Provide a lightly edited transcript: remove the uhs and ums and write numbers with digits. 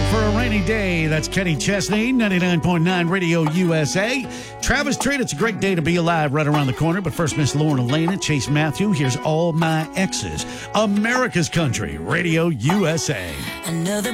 Fit for a Rainy Day. That's Kenny Chesney, 99.9 Radio USA. Travis Tritt, it's a great day to be alive right around the corner. But first, Miss Lauren Elena, Chase Matthew, here's All My Exes. America's Country, Radio USA. Another